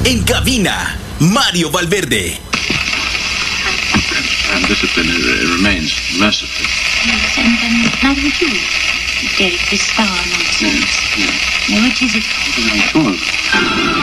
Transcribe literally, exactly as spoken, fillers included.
En cabina, Mario Valverde. And discipline uh, remains merciful. Yes, and um, neither would you, Derek, this star nonsense. Yes, yes. Now, which is it? What are you full of?